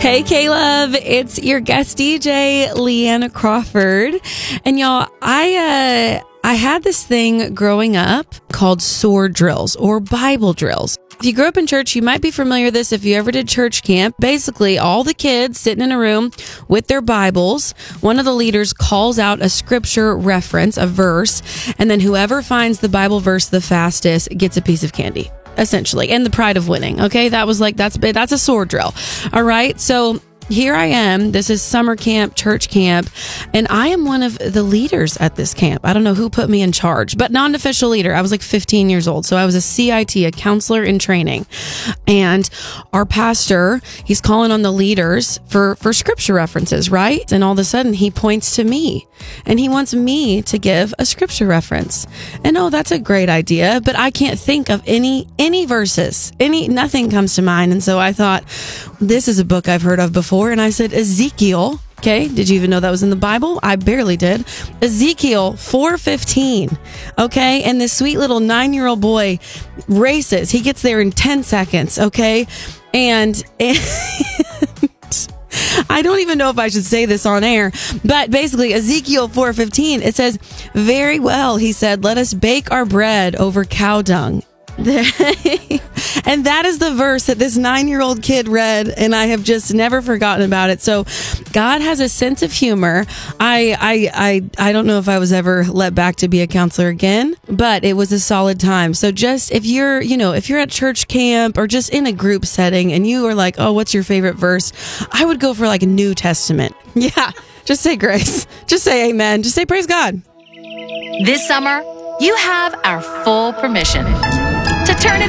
Hey, Caleb, it's your guest DJ, Leanna Crawford. And y'all, I had this thing growing up called sword drills or Bible drills. If you grew up in church, you might be familiar with this if you ever did church camp. Basically, all the kids sitting in a room with their Bibles. One of the leaders calls out a scripture reference, a verse, and then whoever finds the Bible verse the fastest gets a piece of candy. Essentially, and the pride of winning. Okay, that's a sword drill. All right, so here I am. This is summer camp, church camp, and I am one of the leaders at this camp. I don't know who put me in charge, but non-official leader. I was like 15 years old, so I was a CIT, a counselor in training. And our pastor, he's calling on the leaders for scripture references, right? And all of a sudden, he points to me, and he wants me to give a scripture reference. And that's a great idea, but I can't think of any verses. Nothing comes to mind. And so I thought, this is a book I've heard of before. And I said, Ezekiel. Okay. Did you even know that was in the Bible? I barely did. Ezekiel 4:15. Okay. And this sweet little 9-year-old boy races. He gets there in 10 seconds. Okay. And I don't even know if I should say this on air, but basically Ezekiel 4:15, it says, "Very well," he said, "let us bake our bread over cow dung." And that is the verse that this 9-year-old kid read, and I have just never forgotten about it. So God has a sense of humor. I don't know if I was ever let back to be a counselor again, but it was a solid time. So just if you're at church camp or just in a group setting and you are like, oh, what's your favorite verse? I would go for like a New Testament. Yeah. Just say grace. Just say amen. Just say praise God. This summer, you have our full permission to turn it